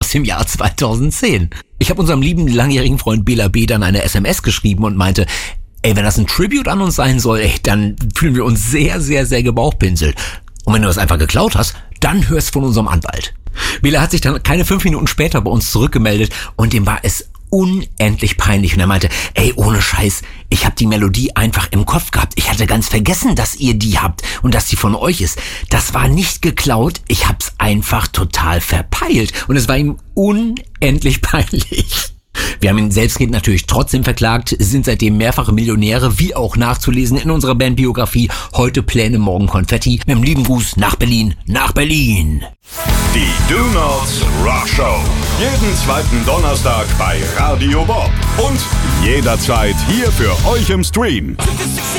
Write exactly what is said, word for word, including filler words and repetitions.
aus dem Jahr zweitausendzehn. Ich habe unserem lieben langjährigen Freund Bela B. dann eine S M S geschrieben und meinte, ey, wenn das ein Tribute an uns sein soll, ey, dann fühlen wir uns sehr, sehr, sehr gebauchpinselt. Und wenn du das einfach geklaut hast, dann hörst von unserem Anwalt. Bela hat sich dann keine fünf Minuten später bei uns zurückgemeldet und dem war es unendlich peinlich. Und er meinte, ey, ohne Scheiß, ich habe die Melodie einfach im Kopf gehabt. Ich hatte ganz vergessen, dass ihr die habt und dass die von euch ist. Das war nicht geklaut, ich hab's einfach total verpeilt. Und es war ihm unendlich peinlich. Wir haben ihn selbstredend natürlich trotzdem verklagt, sind seitdem mehrfache Millionäre, wie auch nachzulesen in unserer Bandbiografie. Heute Pläne, morgen Konfetti. Mit dem lieben Gruß nach Berlin, nach Berlin. Die Dönerz Rock Show. Jeden zweiten Donnerstag bei Radio Bob. Und jederzeit hier für euch im Stream.